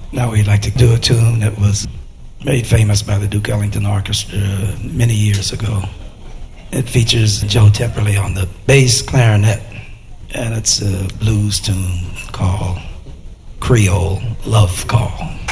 Now we'd like to do a tune that was made famous by the Duke Ellington Orchestra many years ago. It features Joe Temperley on the bass clarinet, and it's a blues tune called Creole Love Call.